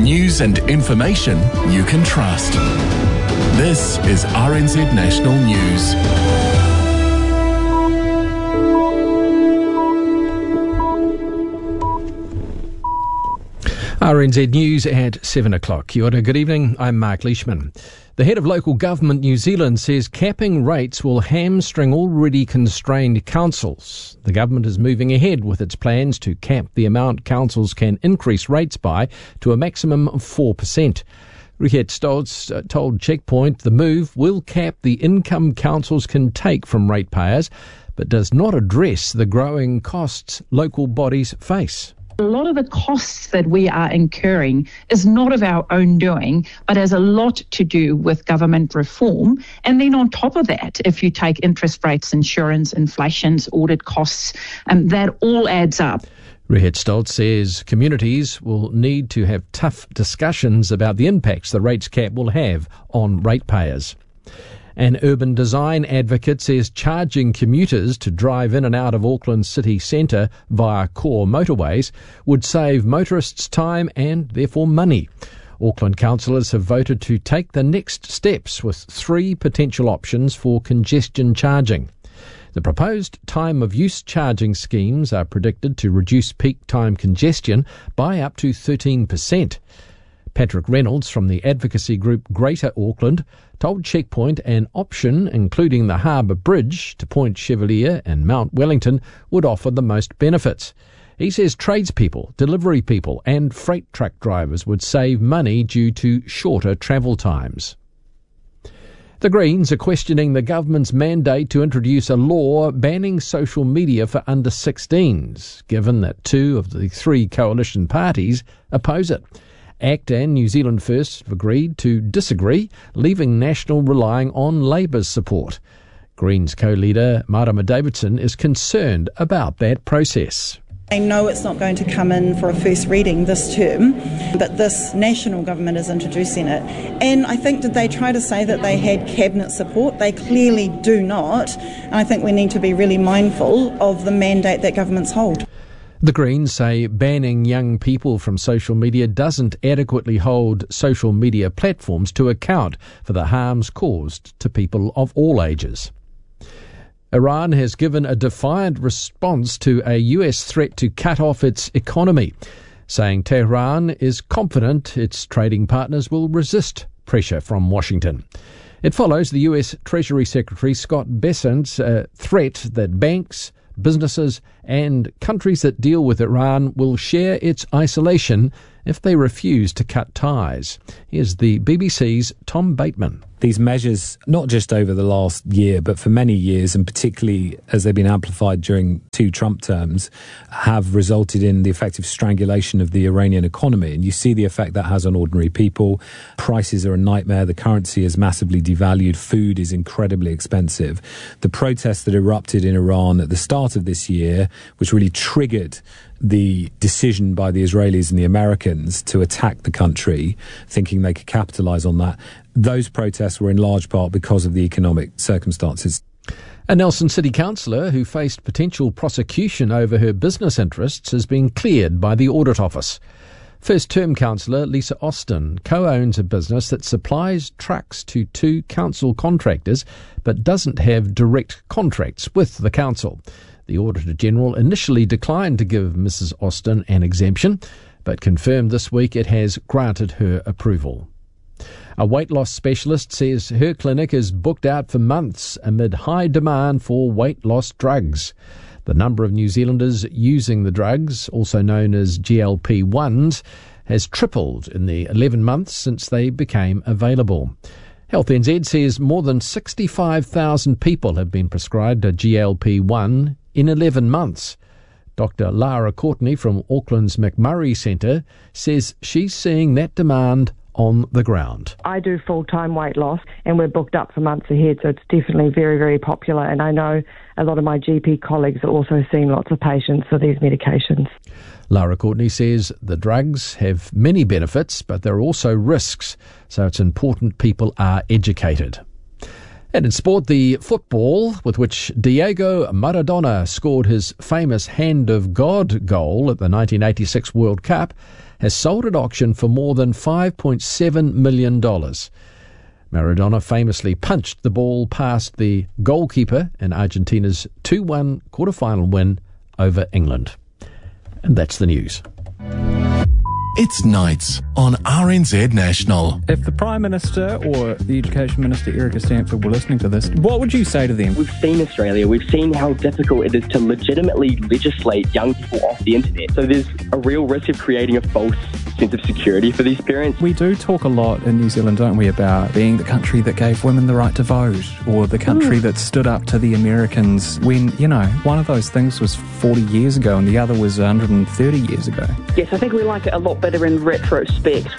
News and information you can trust. This is RNZ National News. RNZ News at 7 o'clock. Kia ora, good evening. I'm Mark Leishman. The head of local government New Zealand says capping rates will hamstring already constrained councils. The government is moving ahead with its plans to cap the amount councils can increase rates by to a maximum of 4%. Richard Stoltz told Checkpoint the move will cap the income councils can take from ratepayers, but does not address the growing costs local bodies face. A lot of the costs that we are incurring is not of our own doing, but has a lot to do with government reform. And then on top of that, if you take interest rates, insurance, inflation, audit costs, that all adds up. Richard Stoltz says communities will need to have tough discussions about the impacts the rates cap will have on ratepayers. An urban design advocate says charging commuters to drive in and out of Auckland city centre via core motorways would save motorists time and therefore money. Auckland councillors have voted to take the next steps with 3 potential options for congestion charging. The proposed time of use charging schemes are predicted to reduce peak time congestion by up to 13%. Patrick Reynolds from the advocacy group Greater Auckland told Checkpoint an option including the Harbour Bridge to Point Chevalier and Mount Wellington would offer the most benefits. He says tradespeople, delivery people and freight truck drivers would save money due to shorter travel times. The Greens are questioning the government's mandate to introduce a law banning social media for under 16s, given that 2 of the 3 coalition parties oppose it. ACT and New Zealand First have agreed to disagree, leaving National relying on Labour's support. Greens co-leader Marama Davidson is concerned about that process. They know it's not going to come in for a first reading this term, but this national government is introducing it. And I think, did they try to say that they had cabinet support? They clearly do not. And I think we need to be really mindful of the mandate that governments hold. The Greens say banning young people from social media doesn't adequately hold social media platforms to account for the harms caused to people of all ages. Iran has given a defiant response to a US threat to cut off its economy, saying Tehran is confident its trading partners will resist pressure from Washington. It follows the US Treasury Secretary Scott Bessent's threat that banks, businesses and countries that deal with Iran will share its isolation if they refuse to cut ties. Here's the BBC's Tom Bateman. These measures, not just over the last year, but for many years, and particularly as they've been amplified during 2 Trump terms, have resulted in the effective strangulation of the Iranian economy. And you see the effect that has on ordinary people. Prices are a nightmare. The currency is massively devalued. Food is incredibly expensive. The protests that erupted in Iran at the start of this year, which really triggered the decision by the Israelis and the Americans to attack the country, thinking they could capitalize on that, those protests were in large part because of the economic circumstances. A Nelson City councillor who faced potential prosecution over her business interests has been cleared by the Audit Office. First-term councillor Lisa Austin co-owns a business that supplies trucks to 2 council contractors but doesn't have direct contracts with the council. The Auditor-General initially declined to give Mrs Austin an exemption, but confirmed this week it has granted her approval. A weight loss specialist says her clinic is booked out for months amid high demand for weight loss drugs. The number of New Zealanders using the drugs, also known as GLP-1s, has tripled in the 11 months since they became available. Health NZ says more than 65,000 people have been prescribed a GLP-1 in 11 months. Dr. Lara Courtney from Auckland's McMurray Centre says she's seeing that demand on the ground. I do full-time weight loss and we're booked up for months ahead, so it's definitely very, very popular, and I know a lot of my GP colleagues are also seeing lots of patients for these medications. Lara Courtney says the drugs have many benefits, but there are also risks, so it's important people are educated. And in sport, the football with which Diego Maradona scored his famous Hand of God goal at the 1986 World Cup has sold at auction for more than $5.7 million. Maradona famously punched the ball past the goalkeeper in Argentina's 2-1 quarter-final win over England. And that's the news. It's Nights on RNZ National. If the Prime Minister or the Education Minister, Erica Stanford, were listening to this, what would you say to them? We've seen Australia. We've seen how difficult it is to legitimately legislate young people off the internet. So there's a real risk of creating a false sense of security for these parents. We do talk a lot in New Zealand, don't we, about being the country that gave women the right to vote, or the country that stood up to the Americans when, you know, one of those things was 40 years ago and the other was 130 years ago. Yes, I think we like it a lot better in retrospect.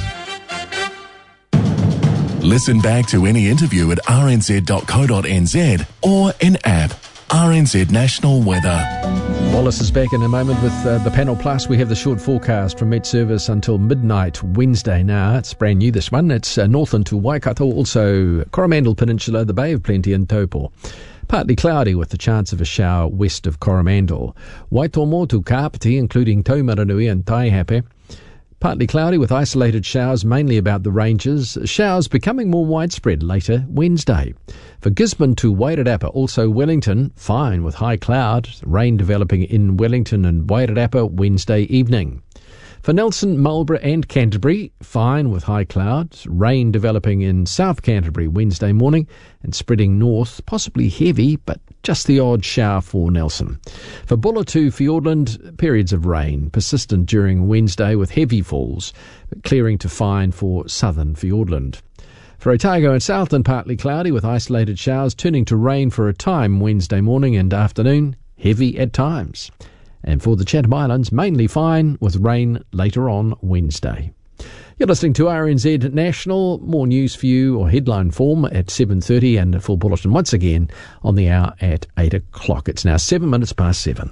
Listen back to any interview at rnz.co.nz or in app RNZ National Weather. Wallace is back in a moment with the panel. Plus, we have the short forecast from Met Service until midnight Wednesday now. It's brand new, this one. It's Northland to Waikato, also Coromandel Peninsula, the Bay of Plenty and Taupo. Partly cloudy with the chance of a shower west of Coromandel. Waitomo to Kapiti, including Taumaranui and Taihape. Partly cloudy with isolated showers mainly about the ranges. Showers becoming more widespread later Wednesday. For Gisborne to Wairarapa, also Wellington, fine with high cloud. Rain developing in Wellington and Wairarapa Wednesday evening. For Nelson, Marlborough and Canterbury, fine with high clouds. Rain developing in South Canterbury Wednesday morning and spreading north, possibly heavy, but just the odd shower for Nelson. For Buller to Fiordland, periods of rain, persistent during Wednesday with heavy falls, but clearing to fine for southern Fiordland. For Otago and Southland, partly cloudy with isolated showers, turning to rain for a time Wednesday morning and afternoon, heavy at times. And for the Chatham Islands, mainly fine with rain later on Wednesday. You're listening to RNZ National. More news for you, or headline form, at 7:30, and a full bulletin once again on the hour at 8 o'clock. It's now 7 minutes past 7.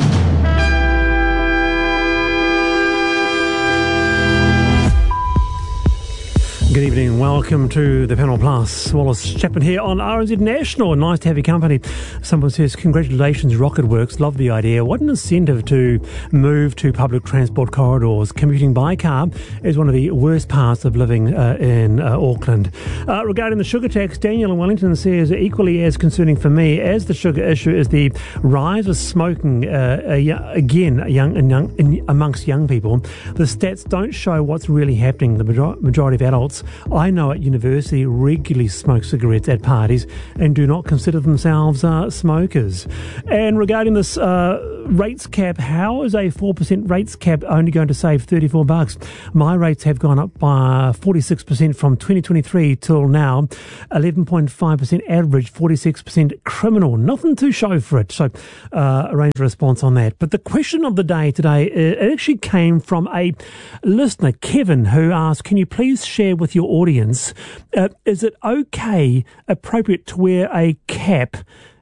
Good evening and welcome to the Panel Plus. Wallace Chapman here on RNZ National. Nice to have your company. Someone says, congratulations, Rocket Works. Love the idea. What an incentive to move to public transport corridors. Commuting by car is one of the worst parts of living in Auckland. Regarding the sugar tax, Daniel in Wellington says, equally as concerning for me as the sugar issue is the rise of smoking, amongst young people. The stats don't show what's really happening. The majority of adults I know at university regularly smoke cigarettes at parties and do not consider themselves smokers. And regarding this rates cap, how is a 4% rates cap only going to save $34? My rates have gone up by 46% from 2023 till now, 11.5% average, 46% criminal. Nothing to show for it. So arrange a response on that. But the question of the day today, it actually came from a listener, Kevin, who asked, can you please share with your audience, is it appropriate to wear a cap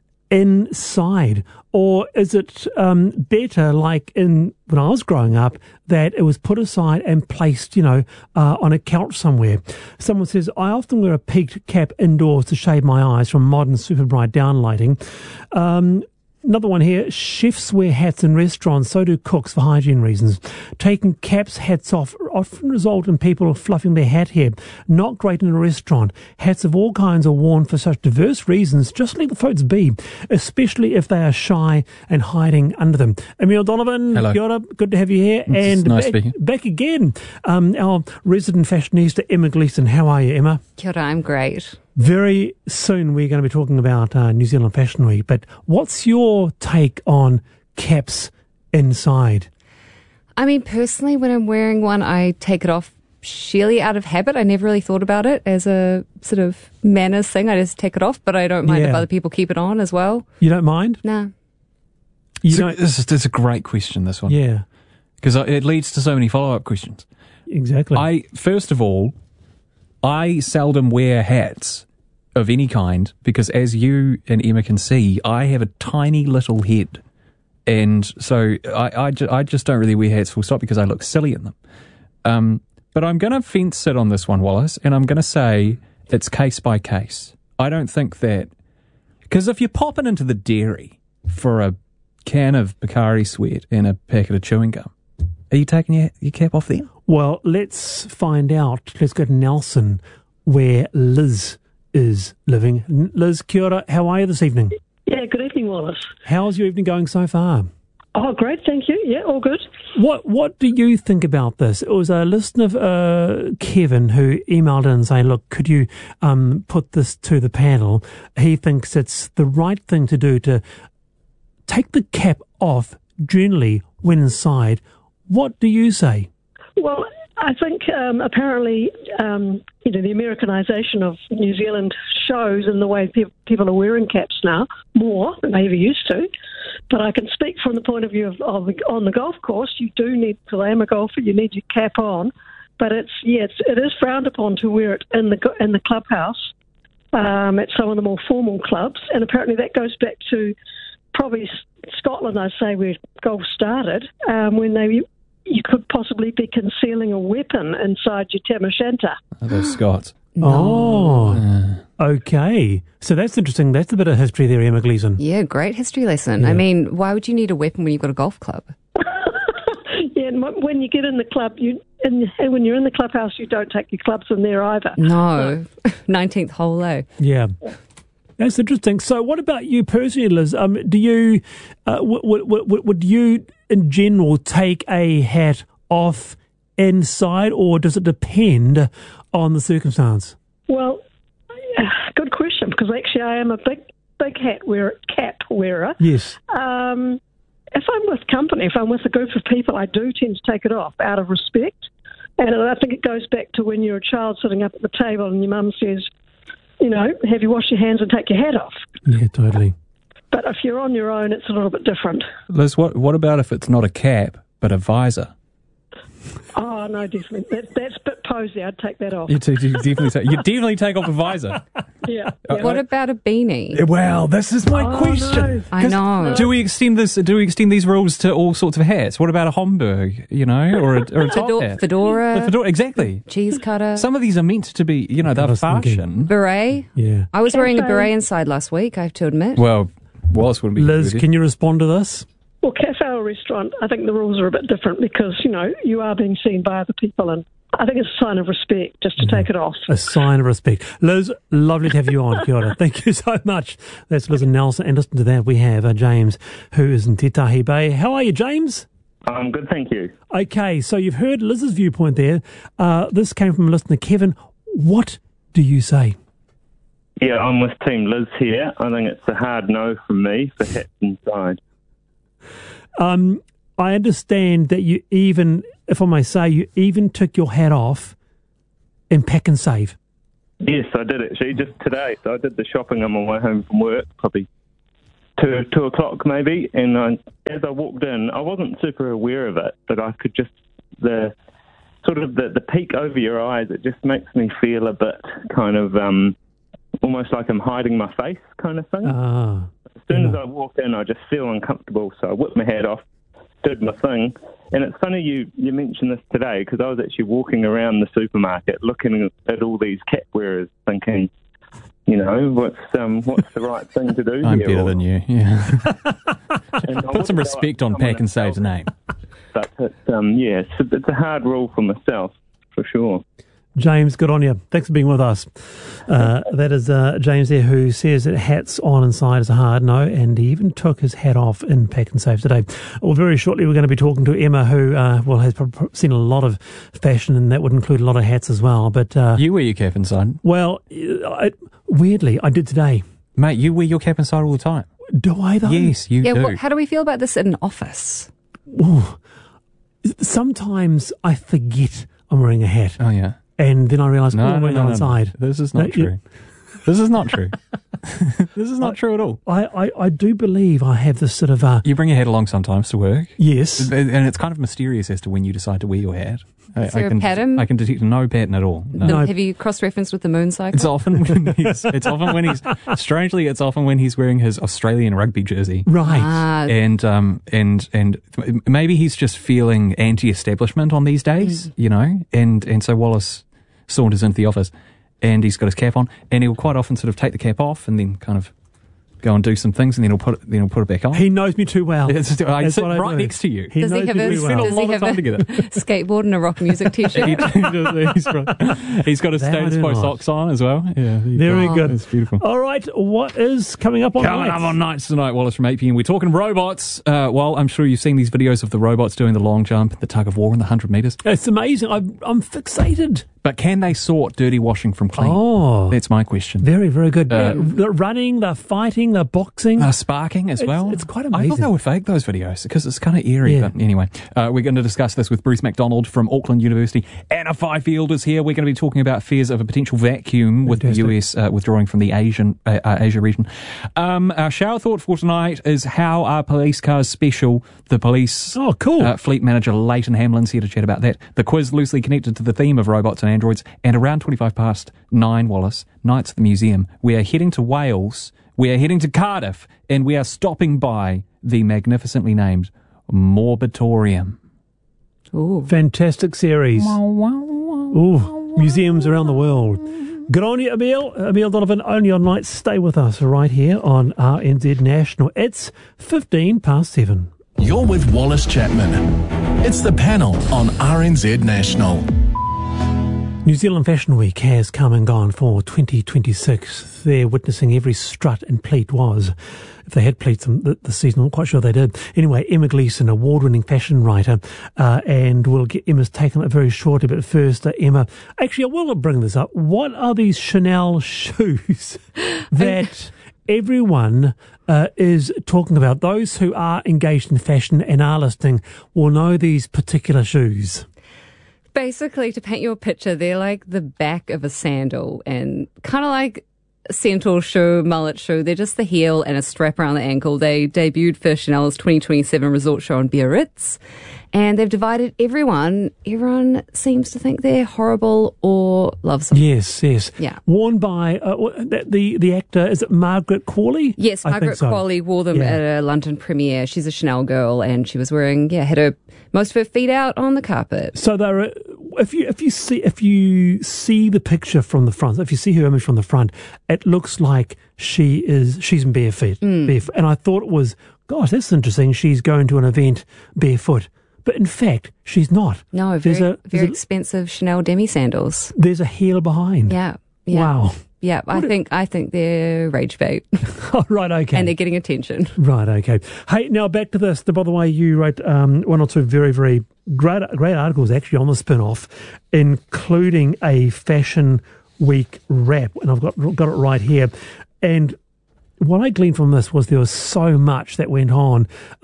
inside, or is it better, like when I was growing up, that it was put aside and placed, on a couch somewhere? Someone says, I often wear a peaked cap indoors to shade my eyes from modern super bright downlighting. Another one here, chefs wear hats in restaurants, so do cooks for hygiene reasons. Taking caps, hats off often result in people fluffing their hat hair. Not great in a restaurant. Hats of all kinds are worn for such diverse reasons. Just let the folks be, especially if they are shy and hiding under them. Emil Donovan, hello. Kia ora, good to have you here. It's and nice back again, our resident fashionista, Emma Gleeson. How are you, Emma? Kia ora, I'm great. Very soon we're going to be talking about New Zealand Fashion Week, but what's your take on caps inside? I mean, personally, when I'm wearing one, I take it off sheerly out of habit. I never really thought about it as a sort of manners thing. I just take it off, but I don't mind if other people keep it on as well. You don't mind? No. This is a great question, this one. Yeah. Because it leads to so many follow-up questions. Exactly. First of all, I seldom wear hats of any kind because, as you and Emma can see, I have a tiny little head. And so I just don't really wear hats full stop because I look silly in them. But I'm going to fence it on this one, Wallace, and I'm going to say it's case by case. I don't think that... Because if you're popping into the dairy for a can of Bacardi Sweat and a packet of chewing gum, are you taking your cap off then? Well, let's find out. Let's go to Nelson, where Liz is living. Liz, kia ora, how are you this evening? Yeah, good evening, Wallace. How's your evening going so far? Oh, great, thank you. Yeah, all good. What do you think about this? It was a listener, Kevin, who emailed in saying, look, could you put this to the panel? He thinks it's the right thing to do to take the cap off generally when inside. What do you say? Well, I think apparently, the Americanisation of New Zealand shows in the way people are wearing caps now more than they ever used to. But I can speak from the point of view of on the golf course. You do need, because I am a golfer, you need your cap on. But it is frowned upon to wear it in the clubhouse at some of the more formal clubs. And apparently that goes back to probably Scotland, I'd say, where golf started, when you could possibly be concealing a weapon inside your tam o' shanter. Oh, those Scots. Okay. So that's interesting. That's a bit of history there, Emma Gleeson. Yeah, great history lesson. Yeah. I mean, why would you need a weapon when you've got a golf club? Yeah, and when you get in the club, and when you're in the clubhouse, you don't take your clubs in there either. No. 19th hole, eh? Yeah. That's interesting. So what about you personally, Liz? Do you, would you in general take a hat off inside, or does it depend on the circumstance? Well, good question, because actually I am a big cap wearer. Yes. If I'm with company, if I'm with a group of people, I do tend to take it off out of respect. And I think it goes back to when you're a child sitting up at the table and your mum says, have you washed your hands and take your hat off? Yeah, totally. But if you're on your own, it's a little bit different. Liz, what about if it's not a cap, but a visor? Oh, no, definitely. That's a bit posy. I'd take that off. You definitely take off a visor. Yeah. What about a beanie? Well, this is my question. No. I know. Do we extend these rules to all sorts of hats? What about a Homburg, or a top hat? Fedora. The fedora, exactly. Cheese cutter. Some of these are meant to be, they're fashion. Beret. Yeah. I was wearing a beret inside last week, I have to admit. Well, Wallace wouldn't be. Liz, can you respond to this? Well, cafe or restaurant, I think the rules are a bit different because, you are being seen by other people, and I think it's a sign of respect just to take it off. A sign of respect. Liz, lovely to have you on. Kia ora. Thank you so much. That's Liz and Nelson. And listen to that, we have James, who is in Te Tahi Bay. How are you, James? I'm good, thank you. Okay, so you've heard Liz's viewpoint there. This came from listener Kevin. What do you say? Yeah, I'm with Team Liz here. I think it's a hard no from me for hats inside. I understand that you even, if I may say, you even took your hat off in Pack and Save. Yes, I did actually, just today. So I did the shopping on my way home from work, probably 2 o'clock maybe, and as I walked in, I wasn't super aware of it, but I could just, the peak over your eyes, it just makes me feel a bit kind of almost like I'm hiding my face kind of thing. As soon as I walk in, I just feel uncomfortable, so I whipped my hat off, did my thing. And it's funny you mentioned this today, because I was actually walking around the supermarket looking at all these cap wearers thinking, what's the right thing to do I'm here? better than you, yeah. Put some respect on Pack and Save's name. But it's a hard rule for myself, for sure. James, good on you. Thanks for being with us. That is James there, who says that hats on inside is a hard no, and he even took his hat off in Pack and Save today. Well, very shortly we're going to be talking to Emma, who has seen a lot of fashion, and that would include a lot of hats as well. But you wear your cap inside? Well, weirdly, I did today. Mate, you wear your cap inside all the time. Do I, though? Yes, you do. How do we feel about this in an office? Ooh. Sometimes I forget I'm wearing a hat. Oh, yeah. And then I realise, I'm wearing it outside. No. This is not true. This is not true. This is not true at all. I do believe I have this sort of... You bring your hat along sometimes to work. Yes. And it's kind of mysterious as to when you decide to wear your hat. Is there a pattern? I can detect no pattern at all. No. Have you cross-referenced with the moon cycle? It's often when he's wearing his Australian rugby jersey. Right. And maybe he's just feeling anti-establishment on these days, and so Wallace saunters into the office and he's got his cap on, and he'll quite often sort of take the cap off and then kind of go and do some things, and then he'll put it back on. He knows me too well. I sit right next to you. Does he have a skateboard and a rock music t-shirt? He's got his status quo socks on as well. Yeah, very good. It's beautiful. All right, what is coming up on Nights tonight, Wallace, from 8 p.m. We're talking robots. Well, I'm sure you've seen these videos of the robots doing the long jump, the tug of war, and the 100 metres. It's amazing. I'm fixated. But can they sort dirty washing from clean? Oh. That's my question. Very, very good. They're running, they're fighting, they're boxing. They're sparking as well. It's quite amazing. I thought they were fake, those videos, because it's kind of eerie. Yeah. But anyway, we're going to discuss this with Bruce MacDonald from Auckland University. Anna Fifield is here. We're going to be talking about fears of a potential vacuum with the US withdrawing from the Asia region. Our shower thought for tonight is how are police cars special? The police fleet manager Leighton Hamlin's here to chat about that. The quiz loosely connected to the theme of robots and androids. And around 9:25, Wallace, Nights at the Museum, we are heading to Wales, we are heading to Cardiff, and we are stopping by the magnificently named Morbitorium. Ooh. Fantastic series. Ooh, museums around the world. Good on you, Emile Donovan, only on Nights. Stay with us right here on RNZ National. It's 7:15. You're with Wallace Chapman. It's the panel on RNZ National. New Zealand Fashion Week has come and gone for 2026. They're witnessing every strut and pleat was. If they had pleats this season, I'm not quite sure they did. Anyway, Emma Gleeson, award-winning fashion writer, and we'll get Emma's take on it very shortly. But first, Emma, actually, I will bring this up. What are these Chanel shoes that everyone is talking about? Those who are engaged in fashion and are listening will know these particular shoes. Basically, to paint you a picture, they're like the back of a sandal and kind of like a centaur shoe, mullet shoe. They're just the heel and a strap around the ankle. They debuted for Chanel's 2027 resort show in Biarritz, and they've divided everyone. Everyone seems to think they're horrible or loves them. Yes. Yeah. Worn by the actor, is it Margaret Qualley? Yes, Margaret Qualley wore them at a London premiere. She's a Chanel girl, and she was wearing, had most of her feet out on the carpet. So they're, if you see the picture from the front, if you see her image from the front, it looks like she's in bare feet. And I thought it was, gosh, that's interesting. She's going to an event barefoot. But in fact, she's not. No, very expensive Chanel demi sandals. There's a heel behind. Yeah. Wow. Yeah, I think they're rage bait. Oh, right, okay. And they're getting attention. Right, okay. Hey, now back to this. By the way, you wrote one or two very, very great articles actually on the spin-off, including a Fashion Week wrap, and I've got it right here. And what I gleaned from this was there was so much that went on.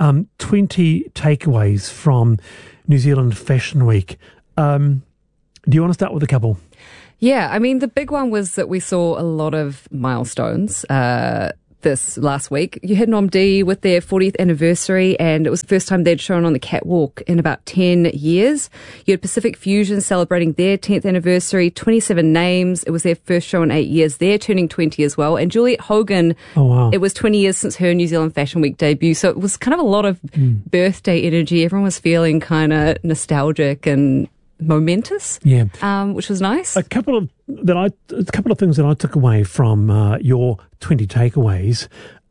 20 takeaways from New Zealand Fashion Week. Do you want to start with a couple? Yeah, I mean, the big one was that we saw a lot of milestones this last week. You had Nom D with their 40th anniversary, and it was the first time they'd shown on the catwalk in about 10 years. You had Pacific Fusion celebrating their 10th anniversary, 27 names. It was their first show in 8 years. They're turning 20 as well. And Juliette Hogan, it was 20 years since her New Zealand Fashion Week debut. So it was kind of a lot of birthday energy. Everyone was feeling kind of nostalgic and momentous, which was nice. A couple of things that I took away from your 20 takeaways.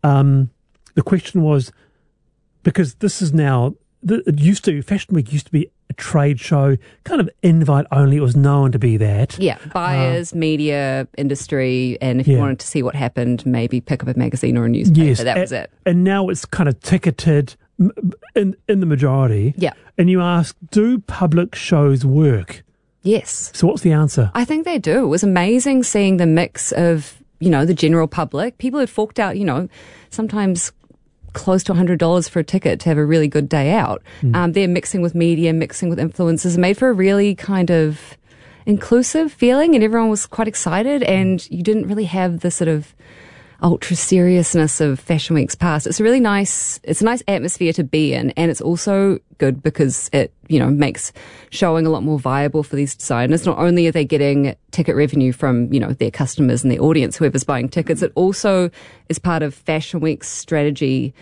The question was, because this is now, Fashion Week used to be a trade show, kind of invite only. It was known to be that. Yeah, buyers, media, industry, and if you wanted to see what happened, maybe pick up a magazine or a newspaper. Yes, that was it. And now it's kind of ticketed in the majority. Yeah. And you ask, do public shows work? Yes. So what's the answer? I think they do. It was amazing seeing the mix of, the general public. People had forked out, sometimes close to $100 for a ticket to have a really good day out. They're mixing with media, mixing with influencers, made for a really kind of inclusive feeling, and everyone was quite excited, and you didn't really have the sort of ultra seriousness of Fashion Week's past. It's a nice atmosphere to be in, and it's also good because it, makes showing a lot more viable for these designers. Not only are they getting ticket revenue from, their customers and their audience, whoever's buying tickets, it also is part of Fashion Week's strategy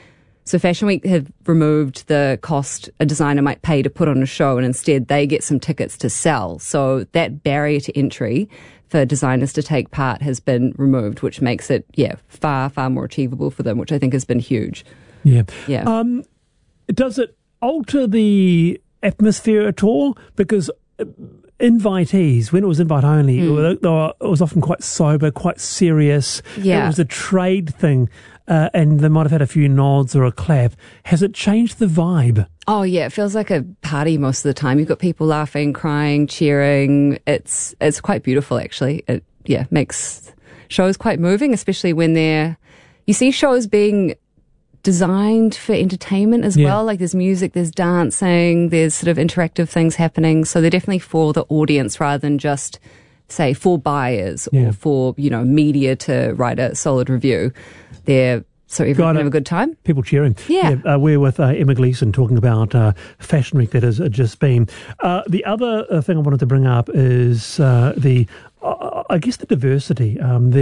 So Fashion Week have removed the cost a designer might pay to put on a show, and instead they get some tickets to sell. So that barrier to entry for designers to take part has been removed, which makes it, far, far more achievable for them, which I think has been huge. Yeah. Yeah. Does it alter the atmosphere at all? Because invitees, when it was invite only, it was often quite sober, quite serious. Yeah. It was a trade thing, and they might have had a few nods or a clap. Has it changed the vibe? Oh yeah, it feels like a party most of the time. You've got people laughing, crying, cheering. It's quite beautiful actually. It makes shows quite moving, especially when you see shows being designed for entertainment as well. Like there's music, there's dancing, there's sort of interactive things happening. So they're definitely for the audience rather than just, say, for buyers or for, media to write a solid review. So everyone can have a good time. People cheering. Yeah. We're with Emma Gleeson talking about Fashion Week that has just been. The other thing I wanted to bring up is the diversity.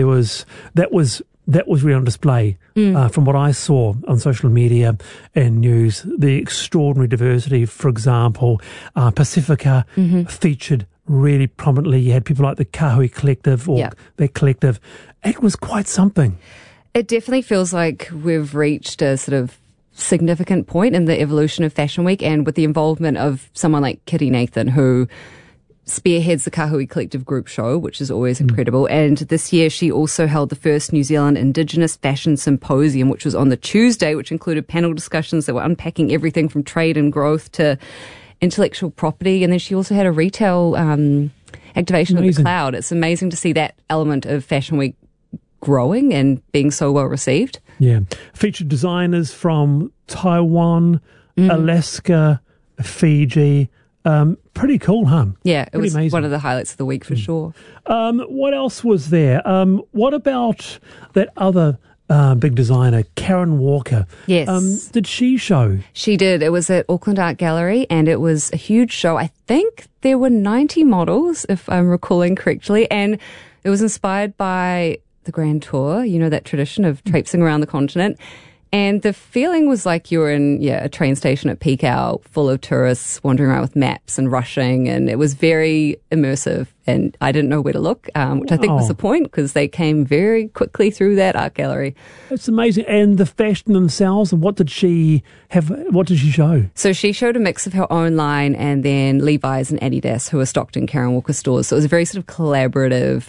That was really on display from what I saw on social media and news. The extraordinary diversity, for example, Pacifica featured really prominently. You had people like the Kahui Collective or their collective. It was quite something. It definitely feels like we've reached a sort of significant point in the evolution of Fashion Week, and with the involvement of someone like Kitty Nathan, who spearheads the Kahui Collective group show, which is always incredible. And this year she also held the first New Zealand Indigenous Fashion Symposium, which was on the Tuesday, which included panel discussions that were unpacking everything from trade and growth to intellectual property. And then she also had a retail activation of the cloud. It's amazing to see that element of Fashion Week growing and being so well received. Yeah. Featured designers from Taiwan, Alaska, Fiji. Pretty cool, huh? Yeah, it was amazing. One of the highlights of the week for sure. What else was there? What about that other big designer, Karen Walker? Yes. Did she show? She did. It was at Auckland Art Gallery and it was a huge show. I think there were 90 models, if I'm recalling correctly, and it was inspired by the Grand Tour, that tradition of traipsing around the continent. And the feeling was like you were in a train station at peak hour, full of tourists wandering around with maps and rushing, and it was very immersive. And I didn't know where to look, which I think was the point, because they came very quickly through that art gallery. It's amazing. And the fashion themselves, and what did she have? What did she show? So she showed a mix of her own line and then Levi's and Adidas, who were stocked in Karen Walker stores. So it was a very sort of collaborative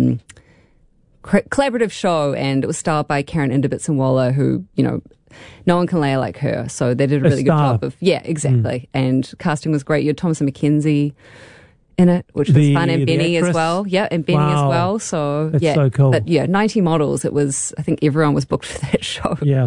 show, and it was styled by Karen Inderbitson-Waller, who, no one can layer like her. So they did a really good job of, exactly. And casting was great. You had Thomasin McKenzie in it, which was fun, and Benny as well. Yeah, and Benny as well. So, that's so cool. But 90 models. It was, I think everyone was booked for that show. Yeah.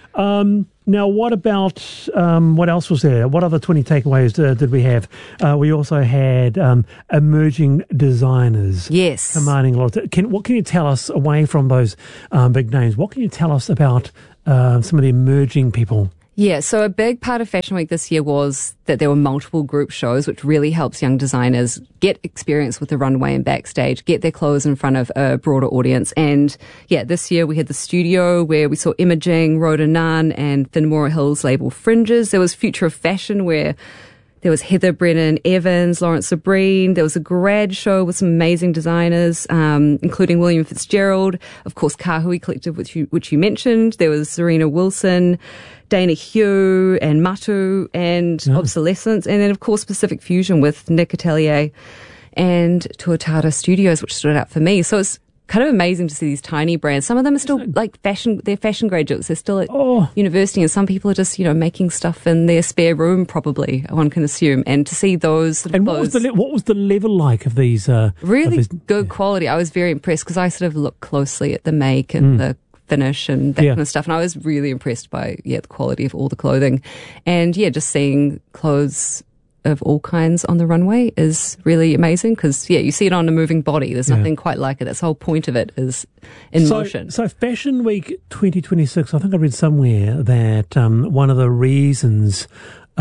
Now, what about, what else was there? What other 20 takeaways did we have? We also had emerging designers. Yes. Commanding a lot. What can you tell us, away from those big names, what can you tell us about some of the emerging people? Yeah, so a big part of Fashion Week this year was that there were multiple group shows, which really helps young designers get experience with the runway and backstage, get their clothes in front of a broader audience. And this year we had the studio where we saw Imaging, Rhoda Nunn, and Finmore Hill's label Fringes. There was Future of Fashion where there was Heather Brennan Evans, Lawrence Sabrine. There was a grad show with some amazing designers, including William Fitzgerald. Of course, Kahui Collective, which you mentioned. There was Serena Wilson, Dana Hugh, and Matu, and Obsolescence. And then, of course, Pacific Fusion with Nick Atelier and Tuatara Studios, which stood out for me. So it's kind of amazing to see these tiny brands. Some of them are still they're fashion graduates. They're still at university, and some people are just, making stuff in their spare room, probably, one can assume. And to see those sort of clothes, what was the level like of these? Really good quality. I was very impressed because I sort of looked closely at the make and the finish and that kind of stuff. And I was really impressed by, the quality of all the clothing. And just seeing clothes of all kinds on the runway is really amazing because, you see it on a moving body. There's nothing quite like it. That's the whole point of it is in motion. So Fashion Week 2026, I think I read somewhere that one of the reasons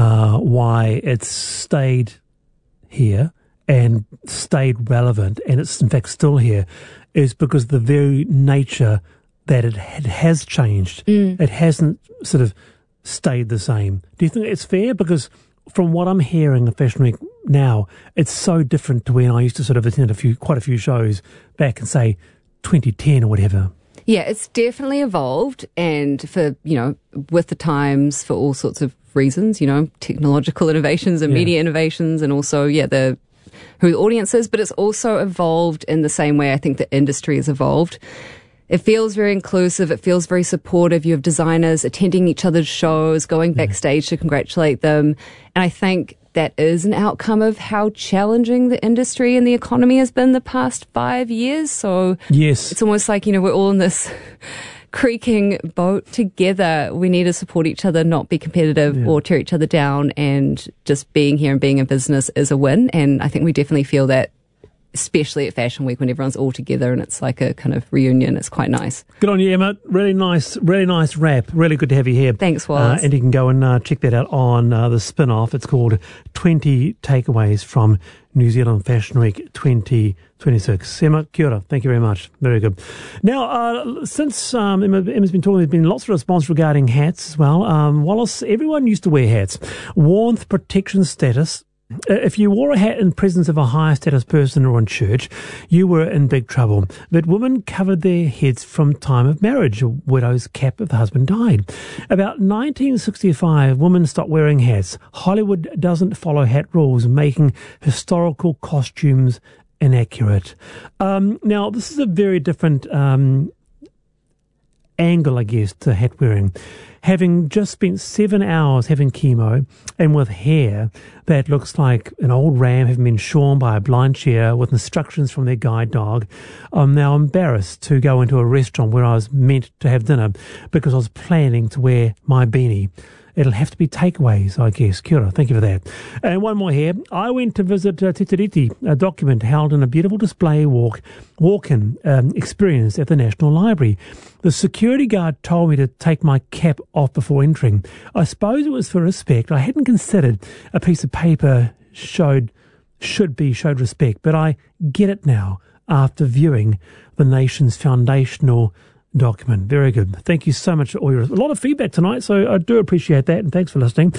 why it's stayed here and stayed relevant, and it's in fact still here, is because the very nature that it has changed. It hasn't sort of stayed the same. Do you think it's fair? Because from what I'm hearing of Fashion Week now, it's so different to when I used to sort of attend quite a few shows back in, say, 2010 or whatever. Yeah, it's definitely evolved, and for, with the times, for all sorts of reasons, technological innovations and media innovations, and also, who the audience is, but it's also evolved in the same way I think the industry has evolved. It feels very inclusive. It feels very supportive. You have designers attending each other's shows, going backstage to congratulate them. And I think that is an outcome of how challenging the industry and the economy has been the past 5 years. So yes, it's almost like, we're all in this creaking boat together. We need to support each other, not be competitive or tear each other down. And just being here and being in business is a win. And I think we definitely feel that, especially at Fashion Week when everyone's all together and it's like a kind of reunion. It's quite nice. Good on you, Emma. Really nice wrap. Really good to have you here. Thanks, Wallace. And you can go and check that out on the spin-off. It's called 20 Takeaways from New Zealand Fashion Week 2026. Emma, kia ora. Thank you very much. Very good. Now, since Emma's been talking, there's been lots of response regarding hats as well. Wallace, everyone used to wear hats. Warmth, protection, status. If you wore a hat in presence of a higher status person or in church, you were in big trouble. But women covered their heads from time of marriage, a widow's cap if the husband died. About 1965, women stopped wearing hats. Hollywood doesn't follow hat rules, making historical costumes inaccurate. Now, this is a very different angle, I guess, to hat wearing. Having just spent 7 hours having chemo and with hair that looks like an old ram having been shorn by a blind chair with instructions from their guide dog, I'm now embarrassed to go into a restaurant where I was meant to have dinner because I was planning to wear my beanie. It'll have to be takeaways, I guess. Kia ora, thank you for that. And one more here. I went to visit Te Tiriti, a document held in a beautiful display walk-in experience at the National Library. The security guard told me to take my cap off before entering. I suppose it was for respect. I hadn't considered a piece of paper showed respect, but I get it now after viewing the nation's foundational document. Very good. Thank you so much for all a lot of feedback tonight, so I do appreciate that, and thanks for listening.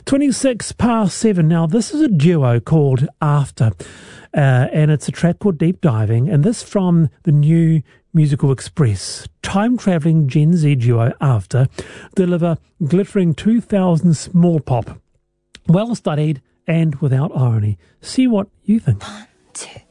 7:26. Now, this is a duo called After, and it's a track called Deep Diving, and this from the new Musical Express. Time-travelling Gen Z duo After deliver glittering 2000 small pop. Well-studied and without irony. See what you think. 1, 2